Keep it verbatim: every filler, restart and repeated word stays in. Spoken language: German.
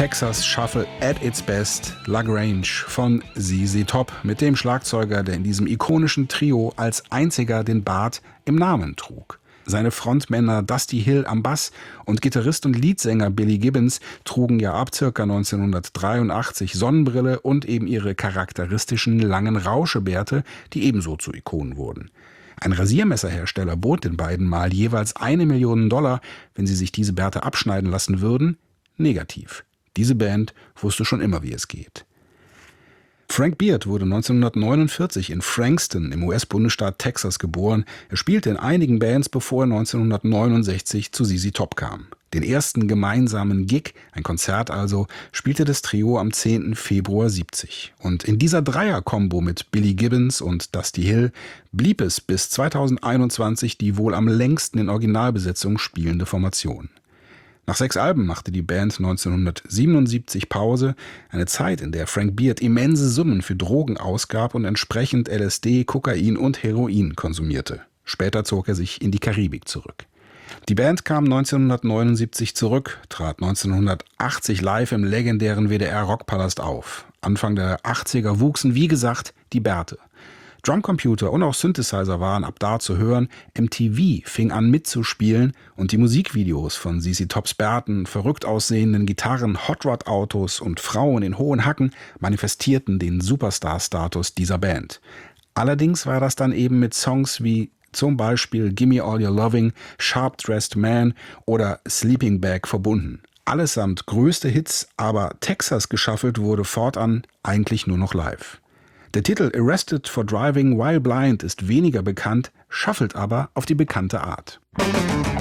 Texas Shuffle at its best, La Grange von Z Z Top mit dem Schlagzeuger, der in diesem ikonischen Trio als einziger den Bart im Namen trug. Seine Frontmänner Dusty Hill am Bass und Gitarrist und Leadsänger Billy Gibbons trugen ja ab ca. neunzehnhundertdreiundachtzig Sonnenbrille und eben ihre charakteristischen langen Rauschebärte, die ebenso zu Ikonen wurden. Ein Rasiermesserhersteller bot den beiden mal jeweils eine Million Dollar, wenn sie sich diese Bärte abschneiden lassen würden. Negativ. Diese Band wusste schon immer, wie es geht. Frank Beard wurde neunzehnhundertneunundvierzig in Frankston im U S-Bundesstaat Texas geboren. Er spielte in einigen Bands, bevor er neunzehnhundertneunundsechzig zu Z Z Top kam. Den ersten gemeinsamen Gig, ein Konzert also, spielte das Trio am zehnten Februar siebzig. Und in dieser Dreier-Kombo mit Billy Gibbons und Dusty Hill blieb es bis zweitausendeinundzwanzig die wohl am längsten in Originalbesetzung spielende Formation. Nach sechs Alben machte die Band neunzehnhundertsiebenundsiebzig Pause, eine Zeit, in der Frank Beard immense Summen für Drogen ausgab und entsprechend L S D, Kokain und Heroin konsumierte. Später zog er sich in die Karibik zurück. Die Band kam neunzehnhundertneunundsiebzig zurück, trat neunzehnhundertachtzig live im legendären W D R-Rockpalast auf. Anfang der achtziger wuchsen, wie gesagt, die Bärte. Drumcomputer und auch Synthesizer waren ab da zu hören, M T V fing an mitzuspielen und die Musikvideos von Z Z Tops Bärten, verrückt aussehenden Gitarren, Hot Rod Autos und Frauen in hohen Hacken manifestierten den Superstar-Status dieser Band. Allerdings war das dann eben mit Songs wie zum Beispiel Gimme All Your Loving, Sharp Dressed Man oder Sleeping Bag verbunden. Allesamt größte Hits, aber Texas geschaffelt wurde fortan eigentlich nur noch live. Der Titel Arrested for Driving While Blind ist weniger bekannt, schaffelt aber auf die bekannte Art.